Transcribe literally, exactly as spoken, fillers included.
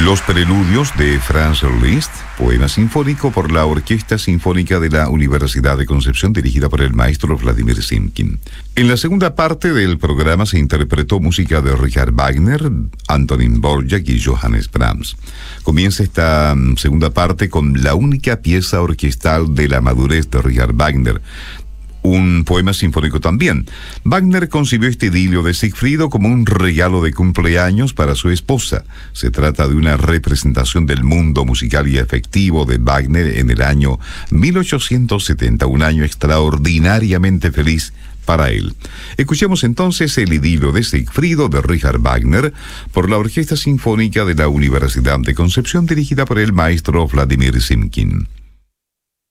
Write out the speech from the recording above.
Los preludios de Franz Liszt, poema sinfónico por la Orquesta Sinfónica de la Universidad de Concepción, dirigida por el maestro Vladimir Simkin. En la segunda parte del programa se interpretó música de Richard Wagner, Antonín Dvořák y Johannes Brahms. Comienza esta segunda parte con la única pieza orquestal de la madurez de Richard Wagner, un poema sinfónico también. Wagner concibió este idilio de Sigfrido como un regalo de cumpleaños para su esposa. Se trata de una representación del mundo musical y afectivo de Wagner en el año mil ochocientos setenta, un año extraordinariamente feliz para él. Escuchemos entonces el idilio de Sigfrido de Richard Wagner por la Orquesta Sinfónica de la Universidad de Concepción, dirigida por el maestro Vladimir Simkin.